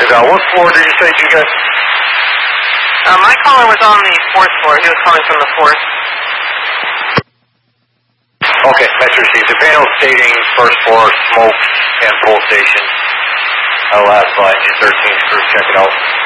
What floor did you say you got? My caller was on the 4th floor. He was calling from the 4th. Okay, message received. The panel stating first floor smoke and pulsation. Last line, 13th group, check it out.